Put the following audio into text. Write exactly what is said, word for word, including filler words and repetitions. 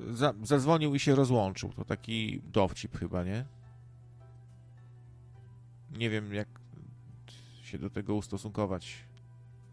za, zadzwonił i się rozłączył. To taki dowcip chyba, nie? Nie wiem, jak się do tego ustosunkować.